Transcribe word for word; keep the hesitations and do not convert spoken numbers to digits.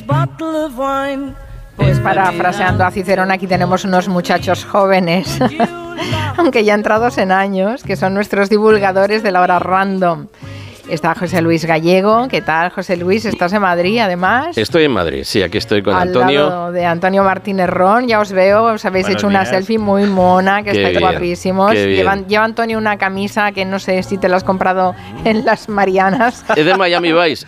Pues parafraseando a Cicerón, aquí tenemos unos muchachos jóvenes, aunque ya entrados en años, que son nuestros divulgadores de la hora random. Está José Luis Gallego. ¿Qué tal, José Luis? ¿Estás en Madrid, además? Estoy en Madrid, sí, aquí estoy con Al Antonio. Al lado de Antonio Martínez Ron, ya os veo, os habéis Buenos hecho una días. selfie muy mona, que Qué estáis bien, guapísimos. qué bien. Llevan, lleva Antonio una camisa que no sé si te la has comprado en las Marianas. Es de Miami Vice,